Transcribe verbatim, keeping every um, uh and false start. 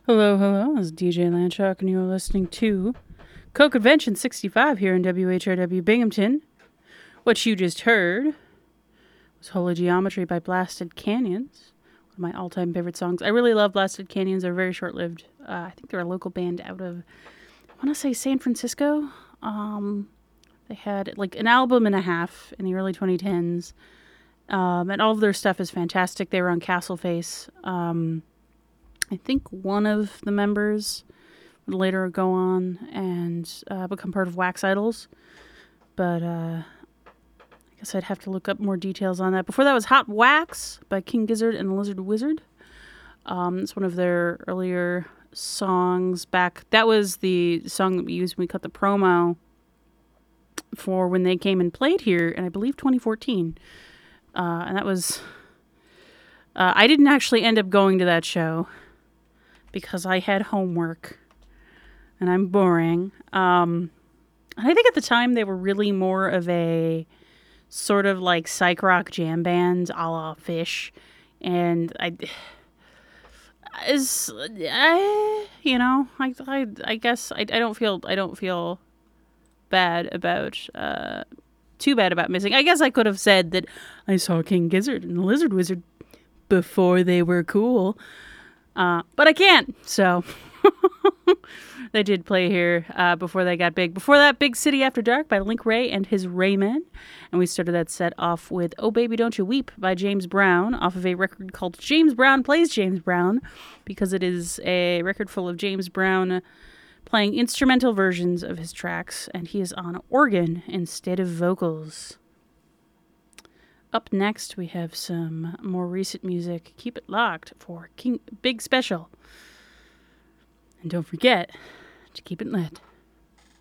Hello, hello. This is D J Landshock, and you are listening to Co-Convention sixty-five here in W H R W Binghamton. What you just heard was Holy Geometry by Blasted Canyons, one of my all-time favorite songs. I really love Blasted Canyons. They're very short-lived. Uh, I think they're a local band out of, I want to say San Francisco. Um, they had like an album and a half in the early twenty tens, um, and all of their stuff is fantastic. They were on Castle Face. Um... I think one of the members would later go on and uh, become part of Wax Idols. But uh, I guess I'd have to look up more details on that. Before that was Hot Wax by King Gizzard and the Lizard Wizard. Um, it's one of their earlier songs back. That was the song that we used when we cut the promo for when they came and played here in, I believe, twenty fourteen. Uh, and that was... Uh, I didn't actually end up going to that show, because I had homework, and I'm boring. Um, I think at the time they were really more of a sort of like psych rock jam band, a la Fish, and I, is, I, you know, I, I, I guess I, I don't feel, I don't feel bad about, uh, too bad about missing. I guess I could have said that I saw King Gizzard and the Lizard Wizard before they were cool. Uh, but I can't, so they did play here uh, before they got big. Before that, Big City After Dark by Link Wray and his Raymen. And we started that set off with Oh Baby Don't You Weep by James Brown off of a record called James Brown Plays James Brown, because it is a record full of James Brown playing instrumental versions of his tracks, and he is on organ instead of vocals. Up next, we have some more recent music. Keep it locked for King Big Special. And don't forget to keep it lit.